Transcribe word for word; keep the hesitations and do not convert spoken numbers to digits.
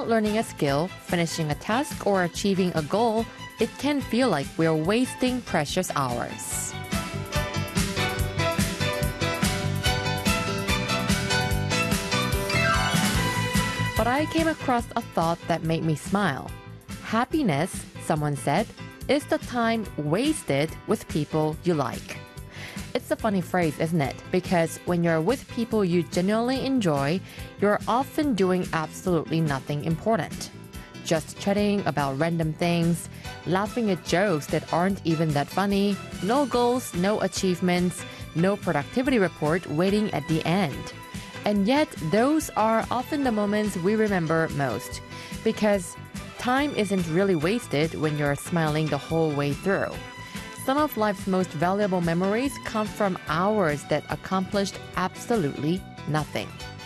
learning a skill, finishing a task, or achieving a goal, it can feel like we're wasting precious hours. But I came across a thought that made me smile. Happiness, someone said, is the time wasted with people you like. It's a funny phrase, isn't it? Because when you're with people you genuinely enjoy, you're often doing absolutely nothing important. Just chatting about random things, laughing at jokes that aren't even that funny, no goals, no achievements, no productivity report waiting at the end. And yet, those are often the moments we remember most, because time isn't really wasted when you're smiling the whole way through. Some of life's most valuable memories come from hours that accomplished absolutely nothing.